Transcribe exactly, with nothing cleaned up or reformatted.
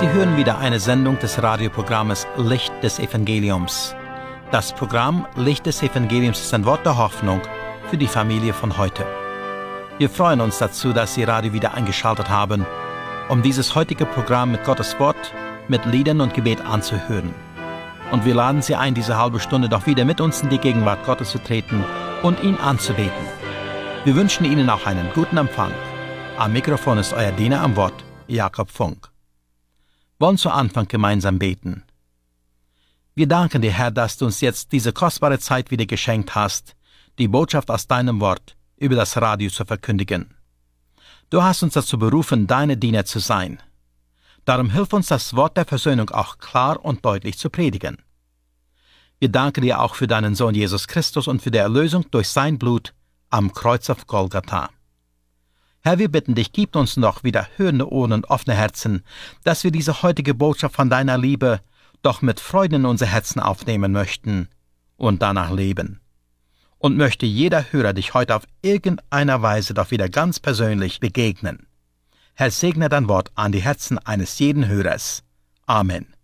Sie hören wieder eine Sendung des Radioprogrammes Licht des Evangeliums. Das Programm Licht des Evangeliums ist ein Wort der Hoffnung für die Familie von heute. Wir freuen uns dazu, dass Sie Radio wieder eingeschaltet haben, um dieses heutige Programm mit Gottes Wort, mit Liedern und Gebet anzuhören. Und wir laden Sie ein, diese halbe Stunde doch wieder mit uns in die Gegenwart Gottes zu treten und ihn anzubeten. Wir wünschen Ihnen auch einen guten Empfang. Am Mikrofon ist euer Diener am Wort, Jakob Funk. Wollen zu Anfang gemeinsam beten. Wir danken dir, Herr, dass du uns jetzt diese kostbare Zeit wieder geschenkt hast, die Botschaft aus deinem Wort über das Radio zu verkündigen. Du hast uns dazu berufen, deine Diener zu sein. Darum hilf uns, das Wort der Versöhnung auch klar und deutlich zu predigen. Wir danken dir auch für deinen Sohn Jesus Christus und für die Erlösung durch sein Blut am Kreuz auf Golgatha. Herr, wir bitten dich, gib uns noch wieder hörende Ohren und offene Herzen, dass wir diese heutige Botschaft von deiner Liebe doch mit Freuden in unser Herzen aufnehmen möchten und danach leben. Und möchte jeder Hörer dich heute auf irgendeiner Weise doch wieder ganz persönlich begegnen. Herr, segne dein Wort an die Herzen eines jeden Hörers. Amen.